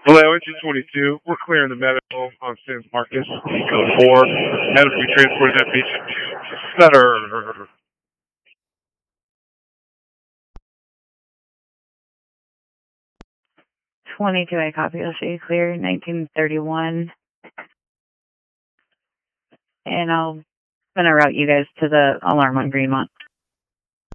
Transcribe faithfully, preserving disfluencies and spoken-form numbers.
Hello, engine twenty-two. We're clearing the medical on San Marcos. Code four. Now to be transported that patient to Sutter. twenty-two, I copy. I'll show you clear. nineteen thirty-one. And I'll gonna route you guys to the alarm on Greenmont.